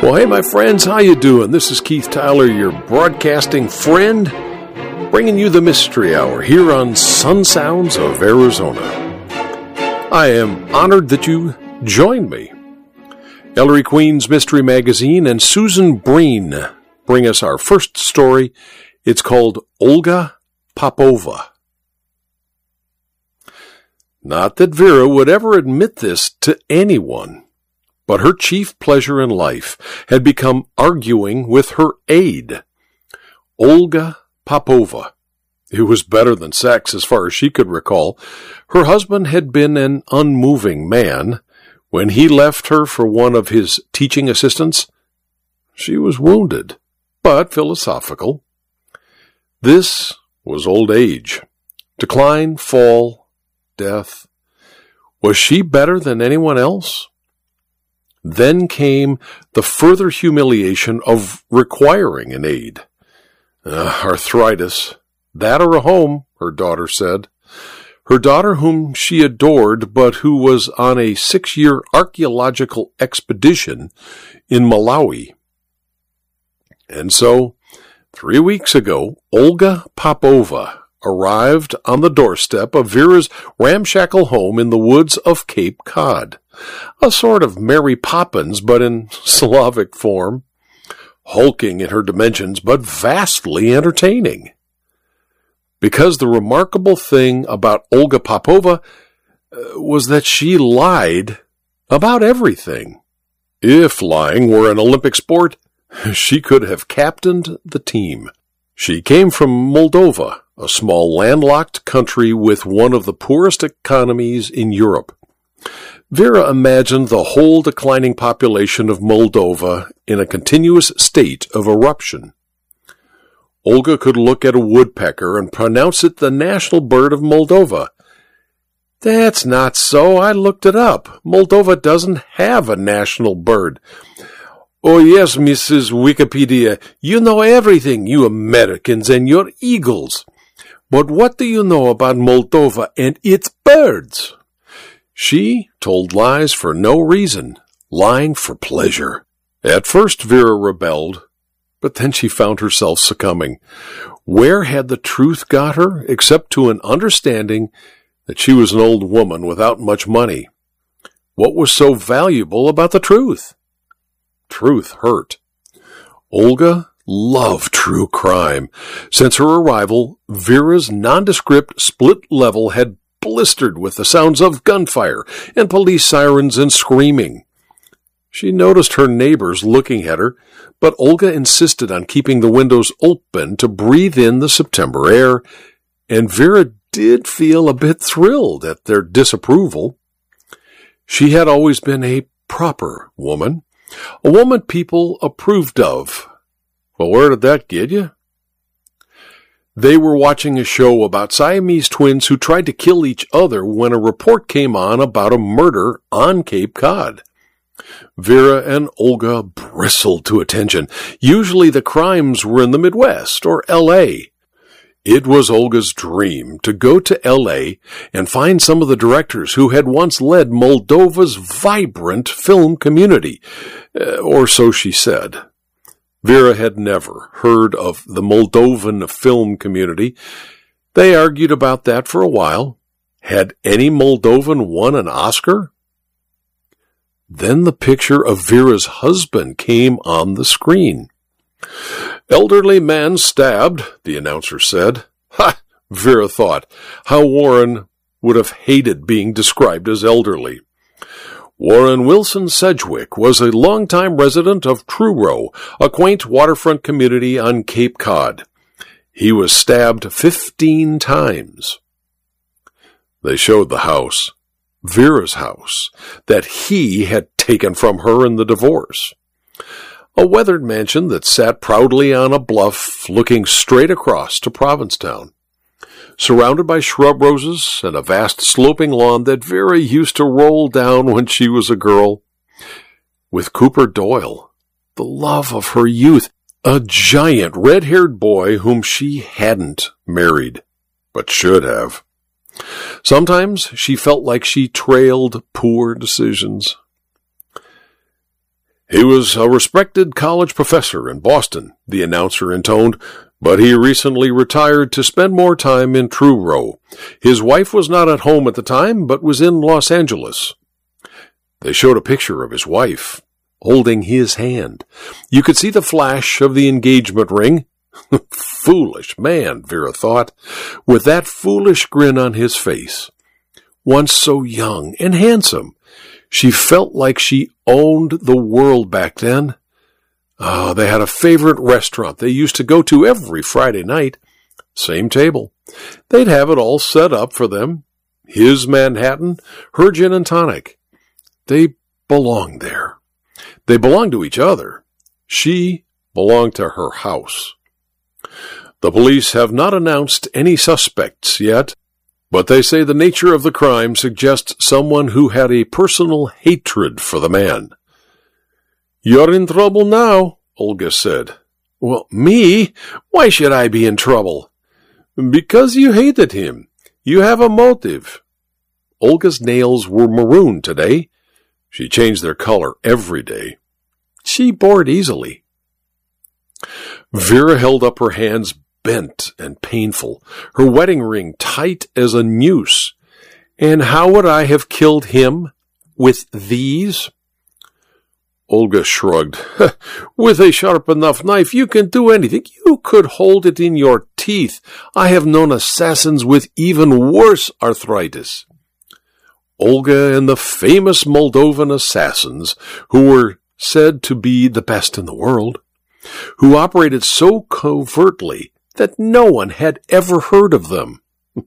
Well, hey, my friends, how you doing? This is Keith Tyler, your broadcasting friend, bringing you the Mystery Hour here on Sun Sounds of Arizona. I am honored that you joined me. Ellery Queen's Mystery Magazine and Susan Breen bring us our first story. It's called Olga Popova. Not that Vera would ever admit this to anyone, but her chief pleasure in life had become arguing with her aide, Olga Popova. It was better than sex as far as she could recall. Her husband had been an unmoving man. When he left her for one of his teaching assistants, she was wounded, but philosophical. This was old age. Decline, fall, death. Was she better than anyone else? Then came the further humiliation of requiring an aid. Arthritis. That or a home, her daughter said. Her daughter, whom she adored, but who was on a 6-year archaeological expedition in Malawi. And so, 3 weeks ago, Olga Popova arrived on the doorstep of Vera's ramshackle home in the woods of Cape Cod. A sort of Mary Poppins, but in Slavic form. Hulking in her dimensions, but vastly entertaining. Because the remarkable thing about Olga Popova was that she lied about everything. If lying were an Olympic sport, she could have captained the team. She came from Moldova, a small landlocked country with one of the poorest economies in Europe. Vera imagined the whole declining population of Moldova in a continuous state of eruption. Olga could look at a woodpecker and pronounce it the national bird of Moldova. That's not so. I looked it up. Moldova doesn't have a national bird. Oh yes, Mrs. Wikipedia, you know everything, you Americans and your eagles. But what do you know about Moldova and its birds? She told lies for no reason, lying for pleasure. At first Vera rebelled, but then she found herself succumbing. Where had the truth got her, except to an understanding that she was an old woman without much money? What was so valuable about the truth? Truth hurt. Olga loved true crime. Since her arrival, Vera's nondescript split level had blistered with the sounds of gunfire and police sirens and screaming. She noticed her neighbors looking at her, but Olga insisted on keeping the windows open to breathe in the September air, and Vera did feel a bit thrilled at their disapproval. She had always been a proper woman, a woman people approved of. Well, where did that get you? They were watching a show about Siamese twins who tried to kill each other when a report came on about a murder on Cape Cod. Vera and Olga bristled to attention. Usually the crimes were in the Midwest or L.A. It was Olga's dream to go to L.A. and find some of the directors who had once led Moldova's vibrant film community, or so she said. Vera had never heard of the Moldovan film community. They argued about that for a while. Had any Moldovan won an Oscar? Then the picture of Vera's husband came on the screen. Elderly man stabbed, the announcer said. Ha! Vera thought. How Warren would have hated being described as elderly. Warren Wilson Sedgwick was a longtime resident of Truro, a quaint waterfront community on Cape Cod. He was stabbed 15 times. They showed the house, Vera's house, that he had taken from her in the divorce. A weathered mansion that sat proudly on a bluff looking straight across to Provincetown. Surrounded by shrub roses and a vast sloping lawn that Vera used to roll down when she was a girl. With Cooper Doyle, the love of her youth, a giant red-haired boy whom she hadn't married, but should have. Sometimes she felt like she trailed poor decisions. He was a respected college professor in Boston, the announcer intoned, but he recently retired to spend more time in Truro. His wife was not at home at the time, but was in Los Angeles. They showed a picture of his wife, holding his hand. You could see the flash of the engagement ring. Foolish man, Vera thought, with that foolish grin on his face. Once so young and handsome, she felt like she owned the world back then. They had a favorite restaurant they used to go to every Friday night. Same table. They'd have it all set up for them. His Manhattan, her gin and tonic. They belonged there. They belonged to each other. She belonged to her house. The police have not announced any suspects yet, but they say the nature of the crime suggests someone who had a personal hatred for the man. "You're in trouble now," Olga said. "Well, me? Why should I be in trouble?" "Because you hated him. You have a motive." Olga's nails were maroon today. She changed their color every day. She bored easily. Vera held up her hands, bent and painful, her wedding ring tight as a noose. "And how would I have killed him? With these?" Olga shrugged. "With a sharp enough knife, you can do anything. You could hold it in your teeth. I have known assassins with even worse arthritis." Olga and the famous Moldovan assassins, who were said to be the best in the world, who operated so covertly that no one had ever heard of them.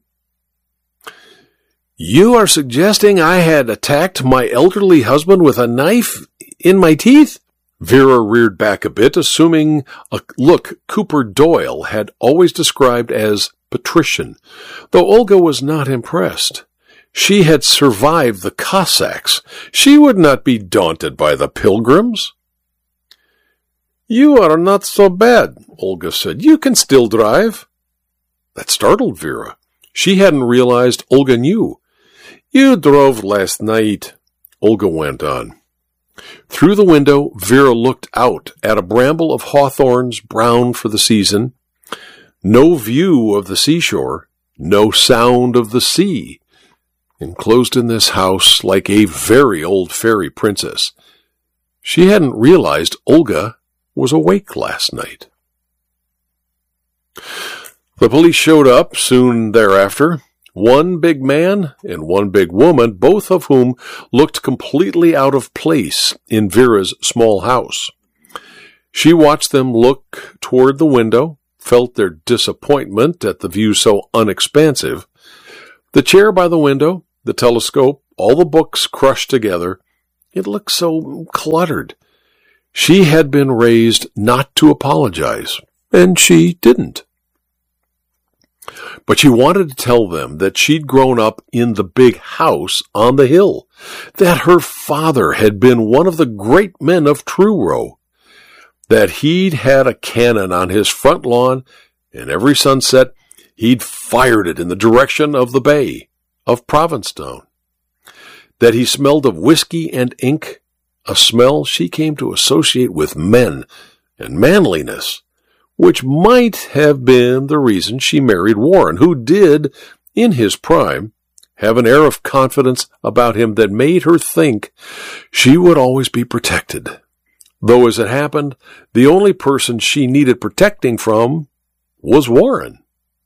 "You are suggesting I had attacked my elderly husband with a knife in my teeth?" Vera reared back a bit, assuming a look Cooper Doyle had always described as patrician, though Olga was not impressed. She had survived the Cossacks. She would not be daunted by the Pilgrims. "You are not so bad," Olga said. "You can still drive." That startled Vera. She hadn't realized Olga knew. "You drove last night," Olga went on. Through the window, Vera looked out at a bramble of hawthorns brown for the season. No view of the seashore, no sound of the sea. Enclosed in this house like a very old fairy princess. She hadn't realized Olga was awake last night. The police showed up soon thereafter. One big man and one big woman, both of whom looked completely out of place in Vera's small house. She watched them look toward the window, felt their disappointment at the view so unexpansive. The chair by the window, the telescope, all the books crushed together. It looked so cluttered. She had been raised not to apologize, and she didn't. But she wanted to tell them that she'd grown up in the big house on the hill, that her father had been one of the great men of Truro, that he'd had a cannon on his front lawn, and every sunset he'd fired it in the direction of the bay, of Provincetown, that he smelled of whiskey and ink, a smell she came to associate with men and manliness, which might have been the reason she married Warren, who did, in his prime, have an air of confidence about him that made her think she would always be protected. Though, as it happened, the only person she needed protecting from was Warren.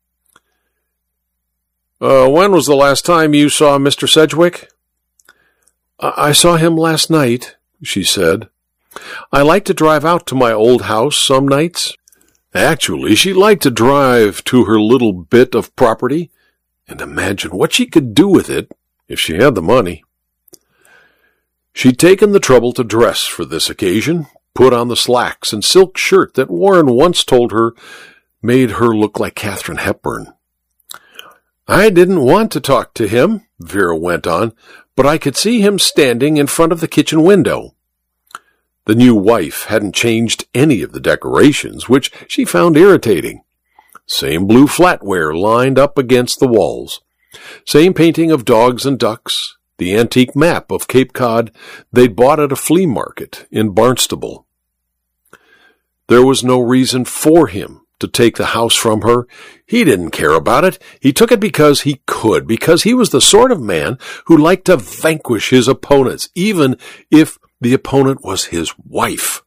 When was the last time you saw Mr. Sedgwick?" I saw him last night," she said. "I like to drive out to my old house some nights." Actually, she liked to drive to her little bit of property and imagine what she could do with it if she had the money. She'd taken the trouble to dress for this occasion, put on the slacks and silk shirt that Warren once told her made her look like Katharine Hepburn. "I didn't want to talk to him," Vera went on, "but I could see him standing in front of the kitchen window." The new wife hadn't changed any of the decorations, which she found irritating. Same blue flatware lined up against the walls. Same painting of dogs and ducks, the antique map of Cape Cod they'd bought at a flea market in Barnstable. There was no reason for him to take the house from her. He didn't care about it. He took it because he could, because he was the sort of man who liked to vanquish his opponents, even if the opponent was his wife.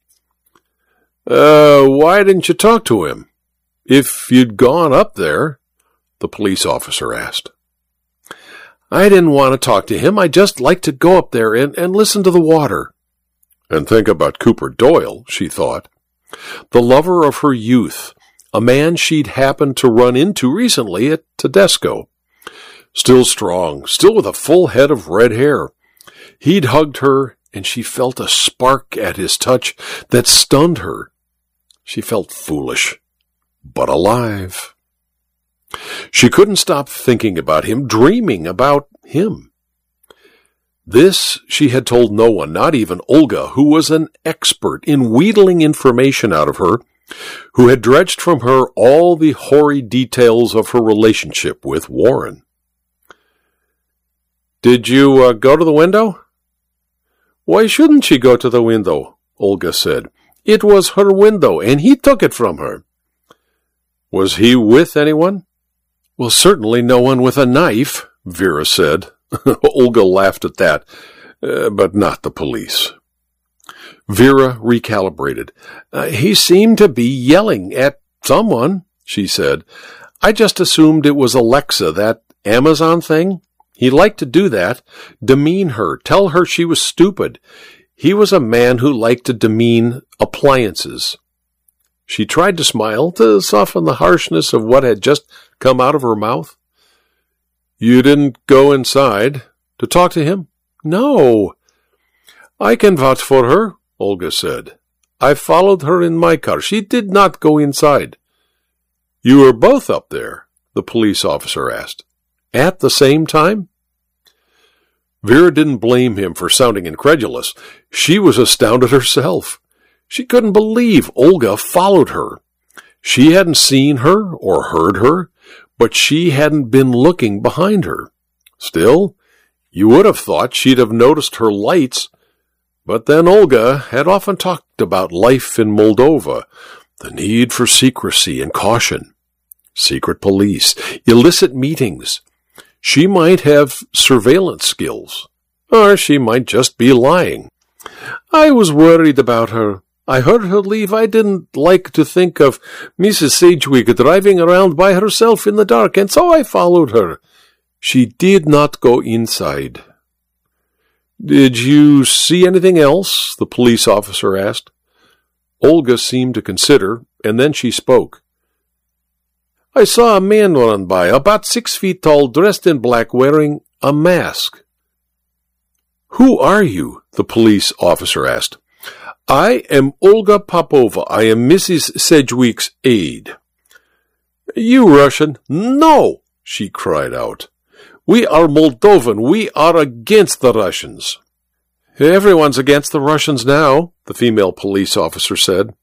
Why didn't you talk to him? If you'd gone up there, the police officer asked. I didn't want to talk to him. I just liked to go up there and listen to the water. And think about Cooper Doyle, she thought. The lover of her youth, a man she'd happened to run into recently at Tedesco. Still strong, still with a full head of red hair. He'd hugged her, and she felt a spark at his touch that stunned her. She felt foolish, but alive. She couldn't stop thinking about him, dreaming about him. This she had told no one, not even Olga, who was an expert in wheedling information out of her, who had dredged from her all the hoary details of her relationship with Warren. Did you go to the window? Why shouldn't she go to the window? Olga said. It was her window, and he took it from her. Was he with anyone? Well, certainly no one with a knife, Vera said. Olga laughed at that, but not the police. Vera recalibrated. He seemed to be yelling at someone, she said. I just assumed it was Alexa, that Amazon thing. He liked to do that, demean her, tell her she was stupid. He was a man who liked to demean appliances. She tried to smile to soften the harshness of what had just come out of her mouth. You didn't go inside to talk to him? No. I can vouch for her, Olga said. I followed her in my car. She did not go inside. You were both up there, the police officer asked. At the same time? Vera didn't blame him for sounding incredulous. She was astounded herself. She couldn't believe Olga followed her. She hadn't seen her or heard her, but she hadn't been looking behind her. Still, you would have thought she'd have noticed her lights. But then Olga had often talked about life in Moldova, the need for secrecy and caution, secret police, illicit meetings. She might have surveillance skills, or she might just be lying. I was worried about her. I heard her leave. I didn't like to think of Mrs. Sedgwick driving around by herself in the dark, and so I followed her. She did not go inside. Did you see anything else? The police officer asked. Olga seemed to consider, and then she spoke. I saw a man run by, about 6 feet tall, dressed in black, wearing a mask. Who are you? The police officer asked. I am Olga Popova. I am Mrs. Sedgwick's aide. You Russian? No, she cried out. We are Moldovan. We are against the Russians. Everyone's against the Russians now, the female police officer said.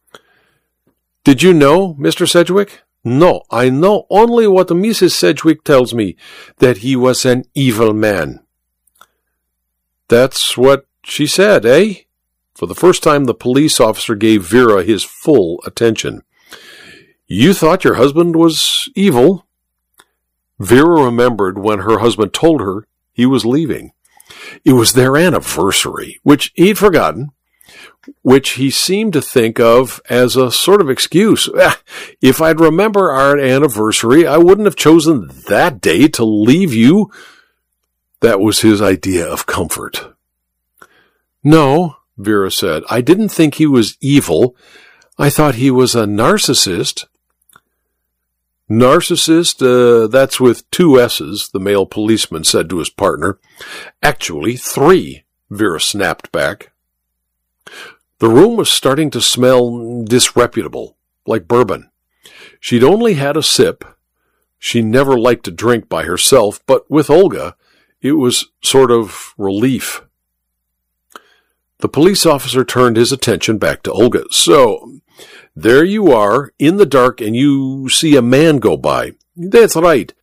Did you know Mr. Sedgwick? No, I know only what Mrs. Sedgwick tells me, that he was an evil man. That's what she said, eh? For the first time, the police officer gave Vera his full attention. You thought your husband was evil? Vera remembered when her husband told her he was leaving. It was their anniversary, which he'd forgotten, which he seemed to think of as a sort of excuse. If I'd remember our anniversary, I wouldn't have chosen that day to leave you. That was his idea of comfort. No, Vera said, I didn't think he was evil. I thought he was a narcissist. Narcissist, that's with 2 S's, the male policeman said to his partner. Actually, 3, Vera snapped back. The room was starting to smell disreputable, like bourbon. She'd only had a sip. She never liked to drink by herself, but with Olga, it was sort of relief. The police officer turned his attention back to Olga. So, there you are, in the dark, and you see a man go by. That's right.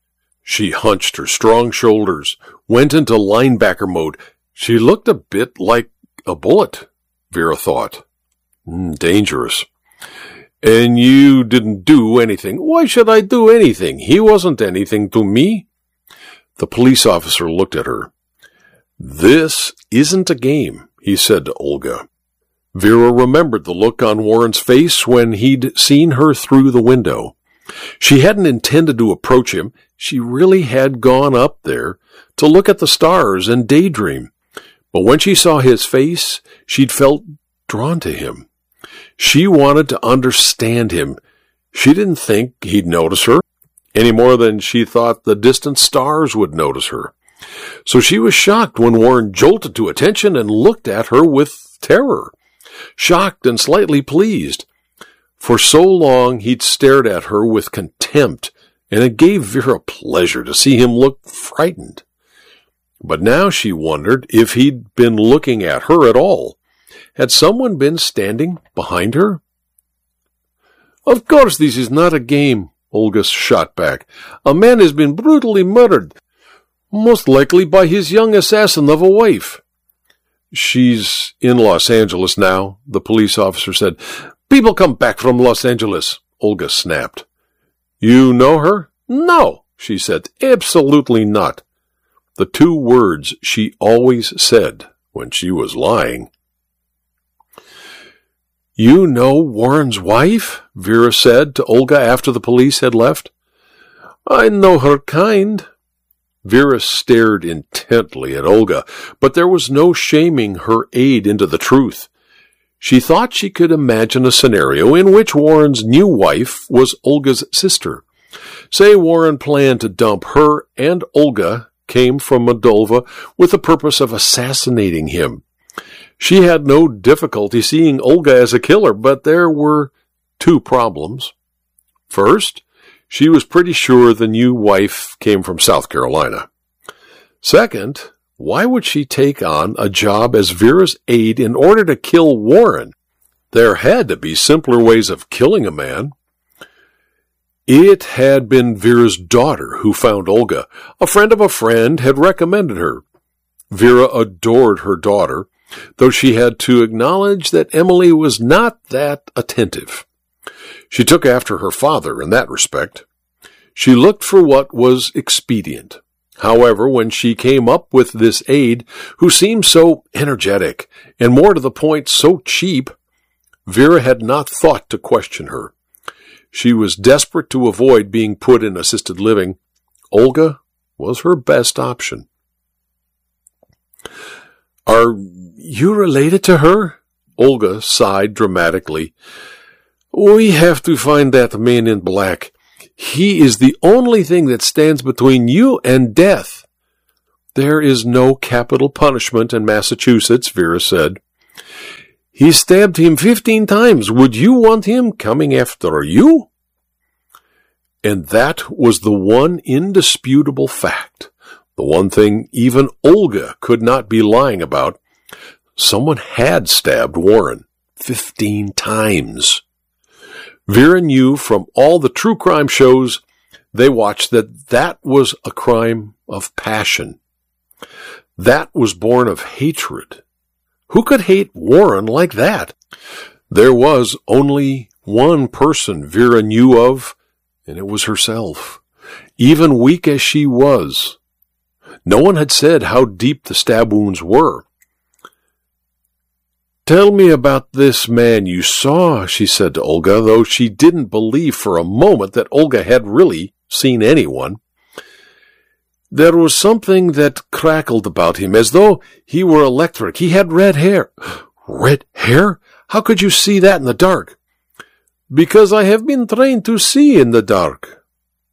She hunched her strong shoulders, went into linebacker mode. She looked a bit like a bullet, Vera thought. Dangerous. And you didn't do anything. Why should I do anything? He wasn't anything to me. The police officer looked at her. This isn't a game, he said to Olga. Vera remembered the look on Warren's face when he'd seen her through the window. She hadn't intended to approach him. She really had gone up there to look at the stars and daydream. But when she saw his face, she'd felt drawn to him. She wanted to understand him. She didn't think he'd notice her, any more than she thought the distant stars would notice her. So she was shocked when Warren jolted to attention and looked at her with terror. Shocked and slightly pleased. For so long he'd stared at her with contempt, and it gave Vera pleasure to see him look frightened. But now she wondered if he'd been looking at her at all. Had someone been standing behind her? Of course this is not a game, Olga shot back. A man has been brutally murdered, most likely by his young assassin of a wife. She's in Los Angeles now, the police officer said. People come back from Los Angeles, Olga snapped. You know her? No, she said. Absolutely not. The two words she always said when she was lying. You know Warren's wife? Vera said to Olga after the police had left. I know her kind. Vera stared intently at Olga, but there was no shaming her aid into the truth. She thought she could imagine a scenario in which Warren's new wife was Olga's sister. Say Warren planned to dump her and Olga came from Moldova with the purpose of assassinating him. She had no difficulty seeing Olga as a killer, but there were two problems. First, she was pretty sure the new wife came from South Carolina. Second, why would she take on a job as Vera's aide in order to kill Warren? There had to be simpler ways of killing a man. It had been Vera's daughter who found Olga. A friend of a friend had recommended her. Vera adored her daughter, though she had to acknowledge that Emily was not that attentive. She took after her father in that respect. She looked for what was expedient. However, when she came up with this aide, who seemed so energetic, and more to the point, so cheap, Vera had not thought to question her. She was desperate to avoid being put in assisted living. Olga was her best option. Are you related to her? Olga sighed dramatically. We have to find that man in black. He is the only thing that stands between you and death. There is no capital punishment in Massachusetts, Vera said. He stabbed him 15 times. Would you want him coming after you? And that was the one indisputable fact, the one thing even Olga could not be lying about. Someone had stabbed Warren 15 times. Vera knew from all the true crime shows they watched that that was a crime of passion. That was born of hatred. Who could hate Warren like that? There was only one person Vera knew of, and it was herself. Even weak as she was, no one had said how deep the stab wounds were. Tell me about this man you saw, she said to Olga, though she didn't believe for a moment that Olga had really seen anyone. There was something that crackled about him, as though he were electric. He had red hair. Red hair? How could you see that in the dark? Because I have been trained to see in the dark.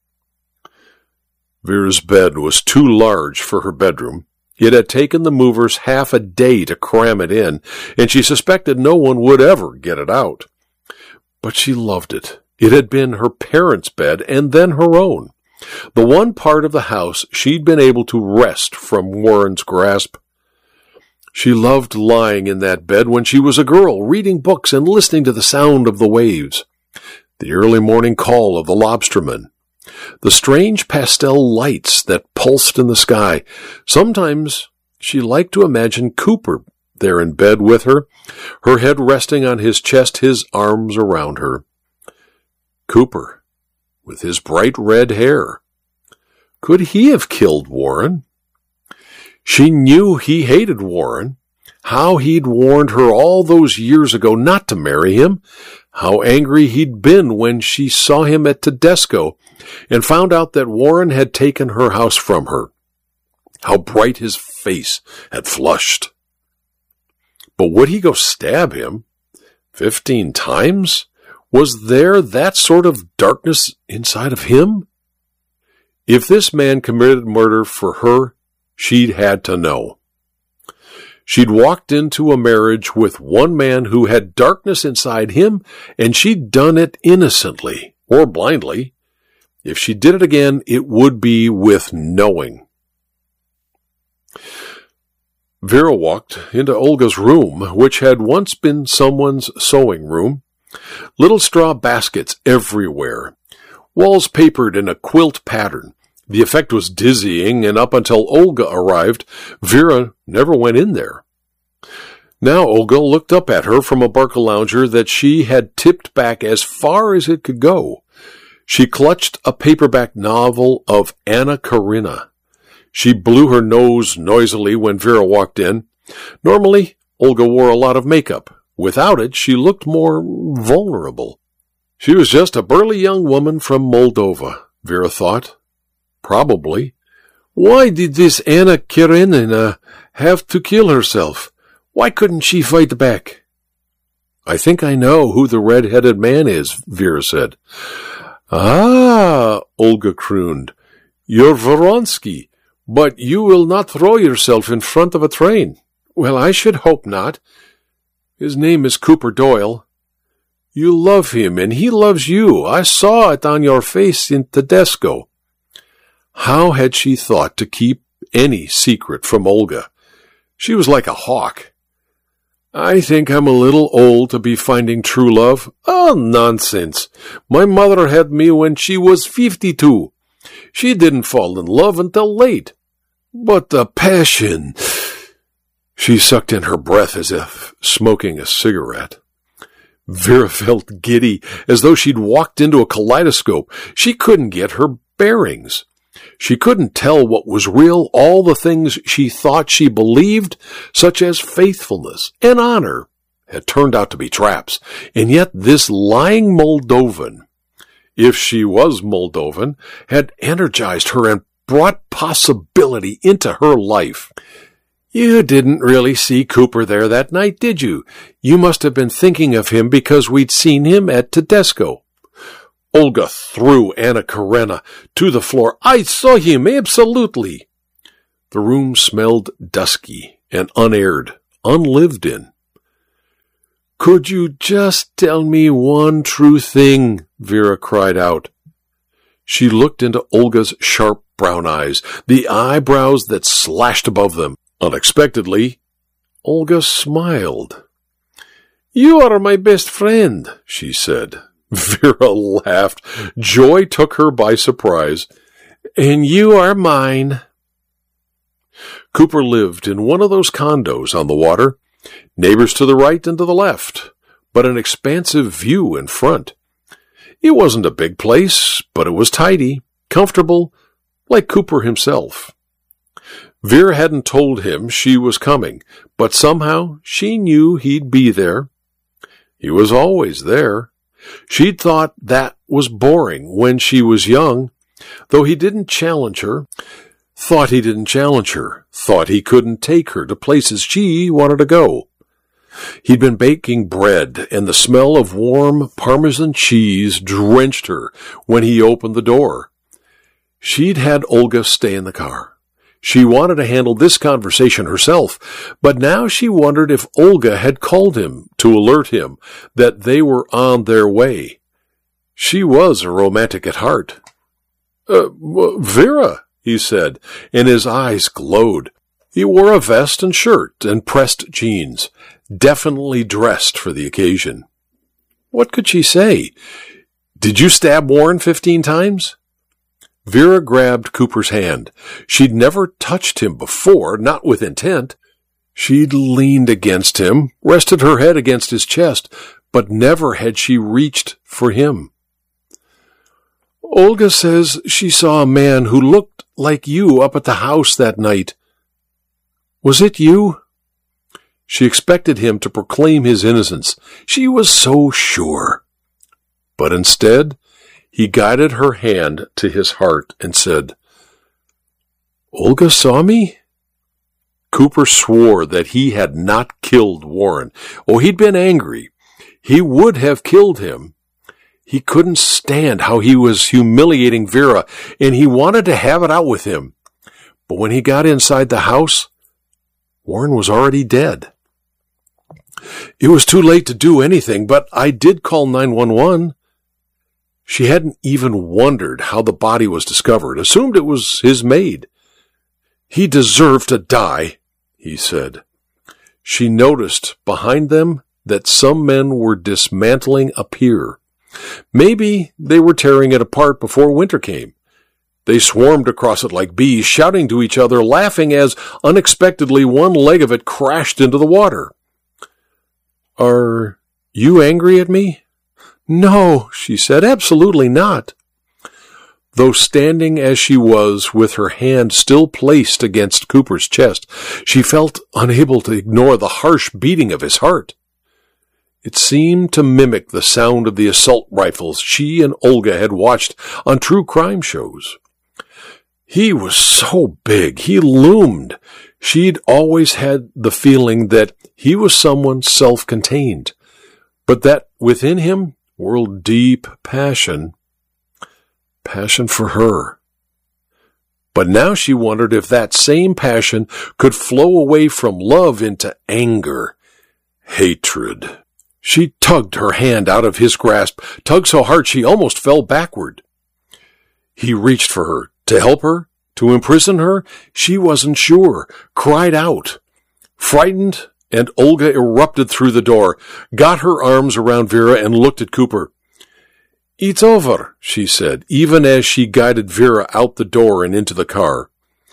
Vera's bed was too large for her bedroom. It had taken the movers half a day to cram it in, and she suspected no one would ever get it out. But she loved it. It had been her parents' bed and then her own. The one part of the house she'd been able to wrest from Warren's grasp. She loved lying in that bed when she was a girl, reading books and listening to the sound of the waves, the early morning call of the lobstermen. the strange pastel lights that pulsed in the sky. Sometimes she liked to imagine Cooper there in bed with her, her head resting on his chest, his arms around her. Cooper, with his bright red hair. Could he have killed Warren? She knew he hated Warren, how he'd warned her all those years ago not to marry him, how angry he'd been when she saw him at Tedesco and found out that Warren had taken her house from her, how bright his face had flushed. But would he go stab him 15 times? Was there that sort of darkness inside of him? If this man committed murder for her, she'd had to know. She'd walked into a marriage with one man who had darkness inside him, and she'd done it innocently or blindly. If she did it again, it would be with knowing. Vera walked into Olga's room, which had once been someone's sewing room. Little straw baskets everywhere, walls papered in a quilt pattern. The effect was dizzying, and up until Olga arrived, Vera never went in there. Now Olga looked up at her from a Barcalounger that she had tipped back as far as it could go. She clutched a paperback novel of Anna Karenina. She blew her nose noisily when Vera walked in. Normally, Olga wore a lot of makeup. Without it, she looked more vulnerable. She was just a burly young woman from Moldova, Vera thought. Probably. Why did this Anna Karenina have to kill herself? Why couldn't she fight back? I think I know who the red-headed man is, Vera said. Ah, Olga crooned. You're Vronsky, but you will not throw yourself in front of a train. Well, I should hope not. His name is Cooper Doyle. You love him, and he loves you. I saw it on your face in Tedesco. How had she thought to keep any secret from Olga? She was like a hawk. I think I'm a little old to be finding true love. Oh, nonsense. My mother had me when she was 52. She didn't fall in love until late. But the passion... She sucked in her breath as if smoking a cigarette. Vera felt giddy, as though she'd walked into a kaleidoscope. She couldn't get her bearings. She couldn't tell what was real, all the things she thought she believed, such as faithfulness and honor, had turned out to be traps. And yet this lying Moldovan, if she was Moldovan, had energized her and brought possibility into her life. You didn't really see Cooper there that night, did you? You must have been thinking of him because we'd seen him at Tedesco. Olga threw Anna Karenina to the floor. I saw him, absolutely. The room smelled dusky and unaired, unlived in. Could you just tell me one true thing? Vera cried out. She looked into Olga's sharp brown eyes, the eyebrows that slashed above them. Unexpectedly, Olga smiled. You are my best friend, she said. Vera laughed. Joy took her by surprise. And you are mine. Cooper lived in one of those condos on the water, neighbors to the right and to the left, but an expansive view in front. It wasn't a big place, but it was tidy, comfortable, like Cooper himself. Vera hadn't told him she was coming, but somehow she knew he'd be there. He was always there. She'd thought that was boring when she was young, though he didn't challenge her, thought he didn't challenge her, thought he couldn't take her to places she wanted to go. He'd been baking bread, and the smell of warm Parmesan cheese drenched her when he opened the door. She'd had Olga stay in the car. She wanted to handle this conversation herself, but now she wondered if Olga had called him to alert him that they were on their way. She was a romantic at heart. Vera, he said, and his eyes glowed. He wore a vest and shirt and pressed jeans, definitely dressed for the occasion. What could she say? Did you stab Warren 15 times? Vera grabbed Cooper's hand. She'd never touched him before, not with intent. She'd leaned against him, rested her head against his chest, but never had she reached for him. Olga says she saw a man who looked like you up at the house that night. Was it you? She expected him to proclaim his innocence. She was so sure. But instead, he guided her hand to his heart and said, Olga saw me? Cooper swore that he had not killed Warren. Oh, he'd been angry. He would have killed him. He couldn't stand how he was humiliating Vera, and he wanted to have it out with him. But when he got inside the house, Warren was already dead. It was too late to do anything, but I did call 911. She hadn't even wondered how the body was discovered, assumed it was his maid. He deserved to die, he said. She noticed behind them that some men were dismantling a pier. Maybe they were tearing it apart before winter came. They swarmed across it like bees, shouting to each other, laughing as unexpectedly one leg of it crashed into the water. Are you angry at me? No, she said, absolutely not. Though standing as she was, with her hand still placed against Cooper's chest, she felt unable to ignore the harsh beating of his heart. It seemed to mimic the sound of the assault rifles she and Olga had watched on true crime shows. He was so big, he loomed. She'd always had the feeling that he was someone self-contained, but that within him whirled deep passion for her. But now she wondered if that same passion could flow away from love into anger, hatred. She tugged her hand out of his grasp, tugged so hard she almost fell backward. He reached for her, to help her, to imprison her. She wasn't sure, cried out. Frightened, and Olga erupted through the door, got her arms around Vera and looked at Cooper. It's over, she said, even as she guided Vera out the door and into the car.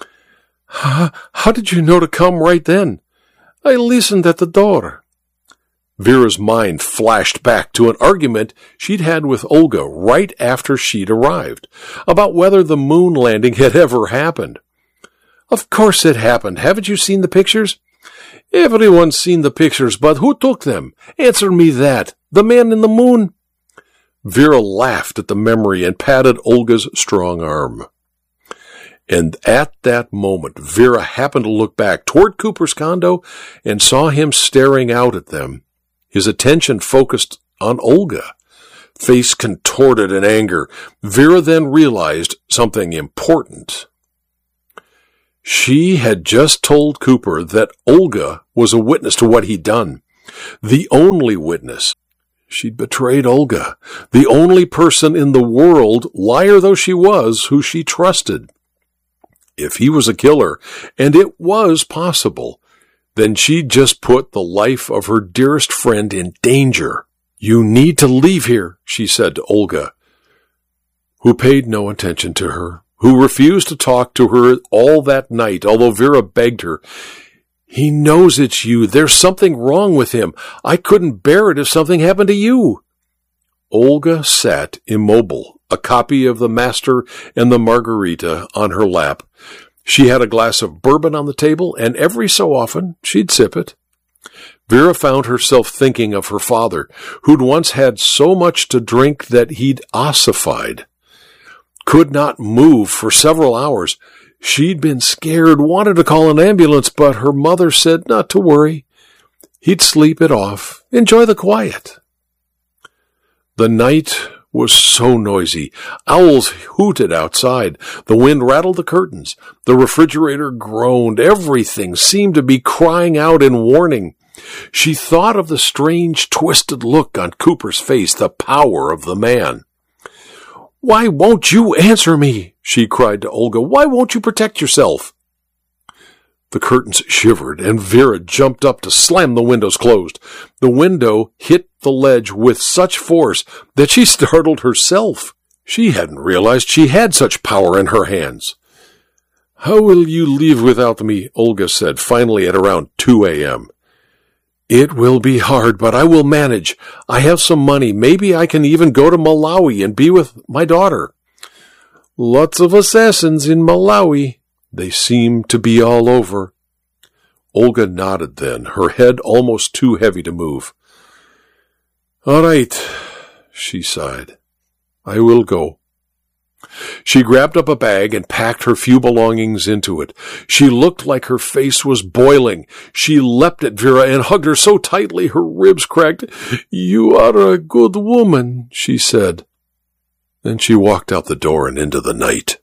How did you know to come right then? I listened at the door. Vera's mind flashed back to an argument she'd had with Olga right after she'd arrived, about whether the moon landing had ever happened. Of course it happened. Haven't you seen the pictures? Everyone's seen the pictures, but who took them? Answer me that. The man in the moon? Vera laughed at the memory and patted Olga's strong arm. And at that moment, Vera happened to look back toward Cooper's condo and saw him staring out at them. His attention focused on Olga, face contorted in anger. Vera then realized something important. She had just told Cooper that Olga was a witness to what he'd done. The only witness. She'd betrayed Olga, the only person in the world, liar though she was, who she trusted. If he was a killer, and it was possible, then she'd just put the life of her dearest friend in danger. You need to leave here, she said to Olga, who paid no attention to her, who refused to talk to her all that night, although Vera begged her. He knows it's you. There's something wrong with him. I couldn't bear it if something happened to you. Olga sat immobile, a copy of The Master and the Margarita on her lap. She had a glass of bourbon on the table, and every so often she'd sip it. Vera found herself thinking of her father, who'd once had so much to drink that he'd ossified. Could not move for several hours. She'd been scared, wanted to call an ambulance, but her mother said not to worry. He'd sleep it off, enjoy the quiet. The night was so noisy. Owls hooted outside. The wind rattled the curtains. The refrigerator groaned. Everything seemed to be crying out in warning. She thought of the strange, twisted look on Cooper's face, the power of the man. Why won't you answer me? She cried to Olga. Why won't you protect yourself? The curtains shivered, and Vera jumped up to slam the windows closed. The window hit the ledge with such force that she startled herself. She hadn't realized she had such power in her hands. "How will you leave without me?" Olga said, finally at around 2 a.m. "It will be hard, but I will manage. I have some money. Maybe I can even go to Malawi and be with my daughter." "Lots of assassins in Malawi. They seem to be all over." Olga nodded then, her head almost too heavy to move. "All right," she sighed. "I will go." She grabbed up a bag and packed her few belongings into it. She looked like her face was boiling. She leapt at Vera and hugged her so tightly her ribs cracked. "You are a good woman," she said. Then she walked out the door and into the night.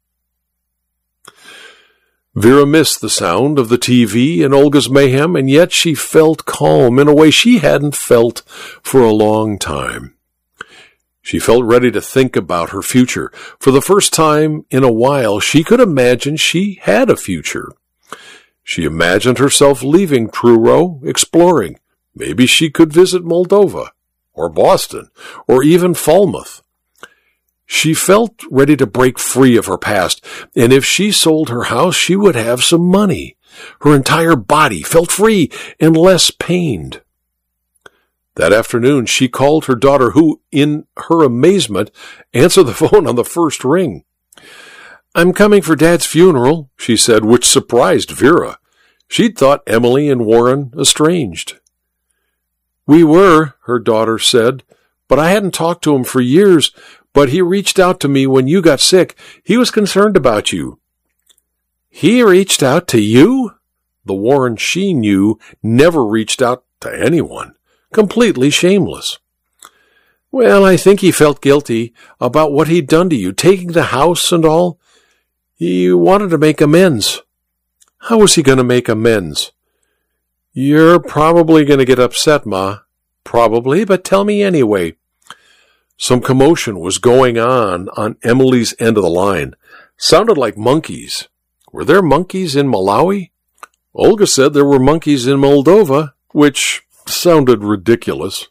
Vera missed the sound of the TV and Olga's mayhem, and yet she felt calm in a way she hadn't felt for a long time. She felt ready to think about her future. For the first time in a while, she could imagine she had a future. She imagined herself leaving Truro, exploring. Maybe she could visit Moldova, or Boston, or even Falmouth. She felt ready to break free of her past, and if she sold her house, she would have some money. Her entire body felt free and less pained. That afternoon, she called her daughter, who, in her amazement, answered the phone on the first ring. "I'm coming for Dad's funeral," she said, which surprised Vera. She'd thought Emily and Warren estranged. "We were," her daughter said, "but I hadn't talked to him for years, but he reached out to me when you got sick. He was concerned about you." "He reached out to you?" The Warren she knew never reached out to anyone. Completely shameless. "Well, I think he felt guilty about what he'd done to you, taking the house and all. He wanted to make amends." "How was he going to make amends?" "You're probably going to get upset, Ma." "Probably, but tell me anyway." Some commotion was going on Emily's end of the line. Sounded like monkeys. Were there monkeys in Malawi? Olga said there were monkeys in Moldova, which sounded ridiculous.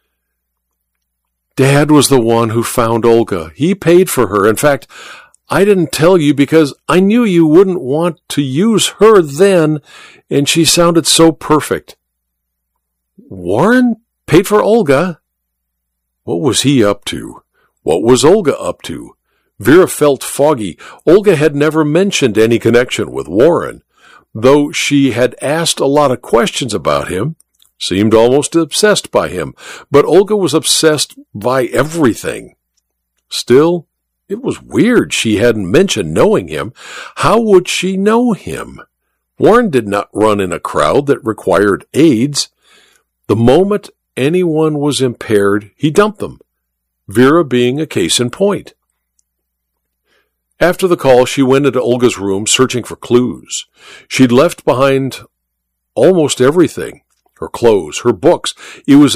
"Dad was the one who found Olga. He paid for her. In fact, I didn't tell you because I knew you wouldn't want to use her then, and she sounded so perfect." "Warren paid for Olga?" What was he up to? What was Olga up to? Vera felt foggy. Olga had never mentioned any connection with Warren, though she had asked a lot of questions about him. Seemed almost obsessed by him, but Olga was obsessed by everything. Still, it was weird she hadn't mentioned knowing him. How would she know him? Warren did not run in a crowd that required aids. The moment anyone was impaired, he dumped them, Vera being a case in point. After the call, she went into Olga's room searching for clues. She'd left behind almost everything. Her clothes, her books. It was